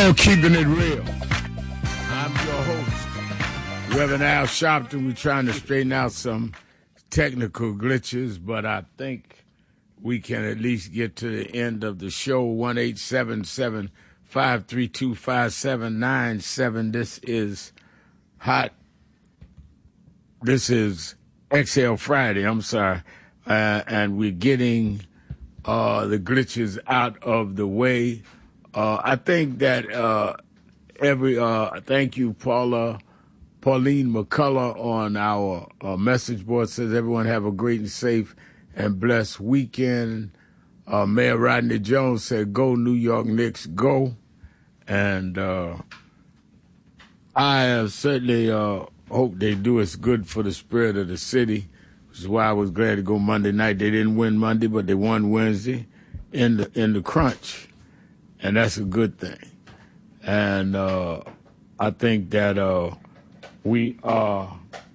on Keeping It Real. I'm your host, Reverend Al Sharpton. We're trying to straighten out some technical glitches, but I think we can at least get to the end of the show. 1-877-532-5797. This is hot. This is Exhale Friday. I'm sorry. And we're getting the glitches out of the way. I think that thank you, Pauline McCullough on our message board says everyone have a great and safe and blessed weekend. Mayor Rodney Jones said, go New York Knicks, go. And I certainly hope they do. It's good for the spirit of the city, which is why I was glad to go Monday night. They didn't win Monday, but they won Wednesday in the crunch. And that's a good thing. And I think that we are